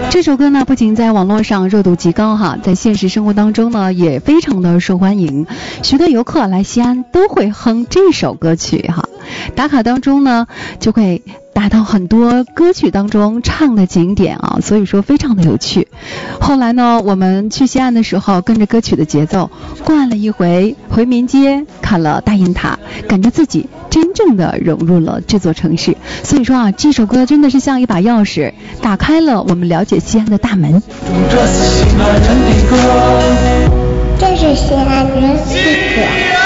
这首歌呢，不仅在网络上热度极高哈，在现实生活当中呢，也非常的受欢迎。许多游客来西安都会哼这首歌曲哈，打卡当中呢，就会打到很多歌曲当中唱的景点啊，所以说非常的有趣。后来呢，我们去西安的时候，跟着歌曲的节奏，逛了一回回民街，看了大雁塔，感觉自己真正的融入了这座城市。所以说啊，这首歌真的是像一把钥匙，打开了我们了解西安的大门。 这是西安人的歌。